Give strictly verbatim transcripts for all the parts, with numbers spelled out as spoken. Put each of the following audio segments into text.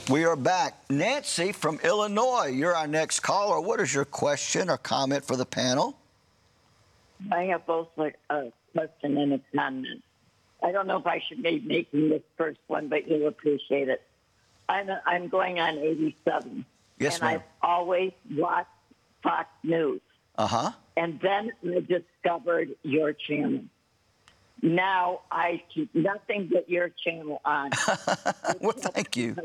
We are back. Nancy from Illinois, you're our next caller. What is your question or comment for the panel? I have both a a question and a comment. I don't know if I should be making this first one, but you'll appreciate it. I'm, I'm going on eighty-seven. Yes, and ma'am. I've always watched Fox News. Uh-huh. And then I discovered your channel. Now I keep nothing but your channel on. Well, thank you.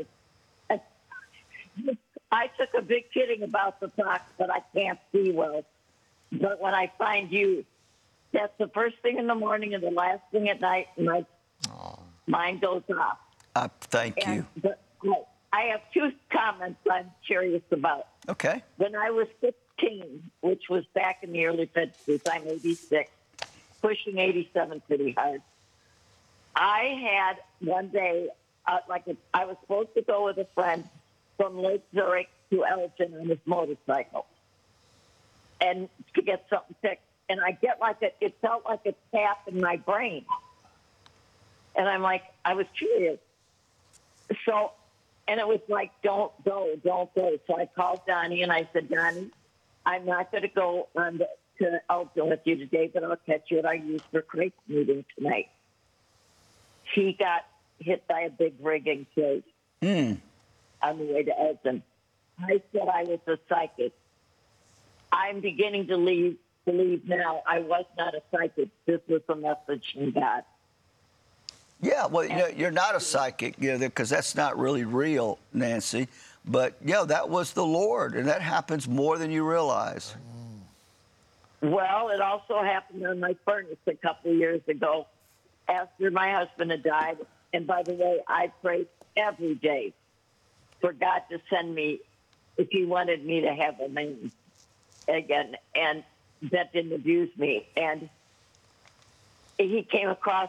I took a big kidding about the Fox, but I can't see well. But when I find you, that's the first thing in the morning and the last thing at night. My mind goes off. Uh, thank And you. the, I have two comments I'm curious about. Okay. When I was fifteen, which was back in the early fifties, I'm eighty-six, pushing eighty-seven pretty hard. I had one day, uh, like a, I was supposed to go with a friend from Lake Zurich to Elgin on his motorcycle, and to get something fixed. And I get like a, it felt like a tap in my brain, and I'm like, I was curious. So, and it was like, don't go, don't go. So I called Donnie and I said, Donnie, I'm not going to go on the, to Elgin with you today, but I'll catch you at our youth for Christ meeting tonight. He got hit by a big rig and killed Mm. on the way to Elgin. I said I was a psychic. I'm beginning to leave, believe now I was not a psychic. This was a message from God. Yeah, well, you know, you're not a psychic, you know, because that's not really real, Nancy. But, yeah, that was the Lord, and that happens more than you realize. Well, it also happened on my furnace a couple of years ago after my husband had died. And by the way, I prayed every day for God to send me, if he wanted me to have a man again, and that didn't abuse me. And he came across